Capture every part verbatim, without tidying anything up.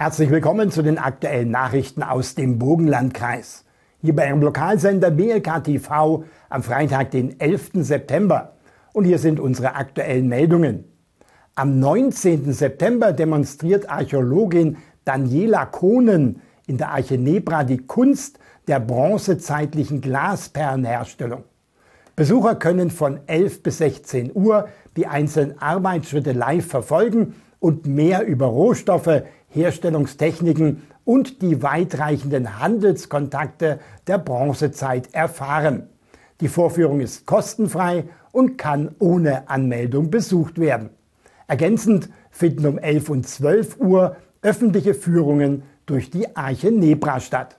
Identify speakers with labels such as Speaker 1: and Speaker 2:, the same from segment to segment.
Speaker 1: Herzlich willkommen zu den aktuellen Nachrichten aus dem Burgenlandkreis. Hier bei Ihrem Lokalsender B L K T V am Freitag, den elften September. Und hier sind unsere aktuellen Meldungen. Am neunzehnten September demonstriert Archäologin Daniela Kohnen in der Arche Nebra die Kunst der bronzezeitlichen Glasperlenherstellung. Besucher können von elf bis sechzehn Uhr die einzelnen Arbeitsschritte live verfolgen und mehr über Rohstoffe, Herstellungstechniken und die weitreichenden Handelskontakte der Bronzezeit erfahren. Die Vorführung ist kostenfrei und kann ohne Anmeldung besucht werden. Ergänzend finden um elf und zwölf Uhr öffentliche Führungen durch die Arche Nebra statt.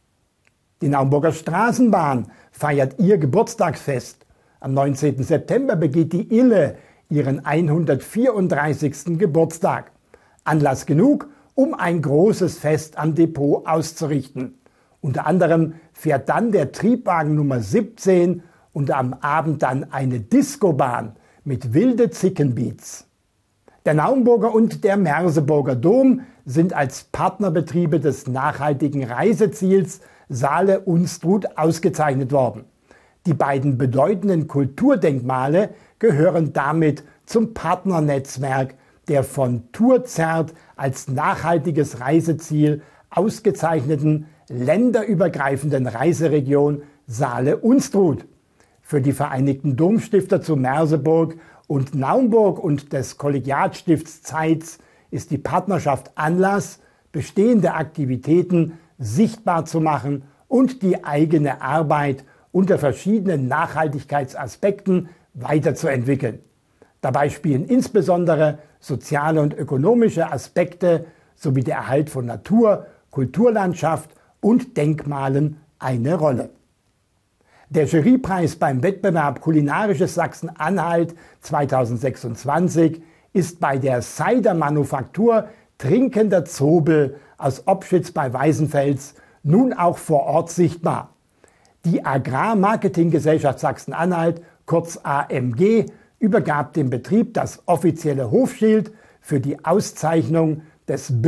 Speaker 1: Die Naumburger Straßenbahn feiert ihr Geburtstagsfest. Am neunzehnten September begeht die Ille ihren hundertvierunddreißigsten Geburtstag. Anlass genug, um ein großes Fest am Depot auszurichten. Unter anderem fährt dann der Triebwagen Nummer siebzehn und am Abend dann eine Discobahn mit wilde Zickenbeats. Der Naumburger und der Merseburger Dom sind als Partnerbetriebe des nachhaltigen Reiseziels Saale-Unstrut ausgezeichnet worden. Die beiden bedeutenden Kulturdenkmale gehören damit zum Partnernetzwerk der von Tourzert als nachhaltiges Reiseziel ausgezeichneten länderübergreifenden Reiseregion Saale-Unstrut. Für die Vereinigten Domstifter zu Merseburg und Naumburg und des Kollegiatstifts Zeitz ist die Partnerschaft Anlass, bestehende Aktivitäten sichtbar zu machen und die eigene Arbeit unter verschiedenen Nachhaltigkeitsaspekten weiterzuentwickeln. Dabei spielen insbesondere soziale und ökonomische Aspekte sowie der Erhalt von Natur, Kulturlandschaft und Denkmalen eine Rolle. Der Jurypreis beim Wettbewerb Kulinarisches Sachsen-Anhalt zweitausendsechsundzwanzig ist bei der Cider-Manufaktur Trinkender Zobel aus Opschitz bei Weißenfels nun auch vor Ort sichtbar. Die Agrarmarketinggesellschaft Sachsen-Anhalt, kurz A M G, übergab dem Betrieb das offizielle Hofschild für die Auszeichnung des